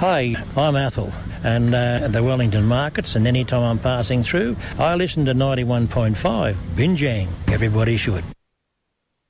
Hi, I'm Athol, and the Wellington markets, and any time I'm passing through, and the Wellington markets, and any time I'm passing through, I listen to 91.5, Binjang. Everybody should.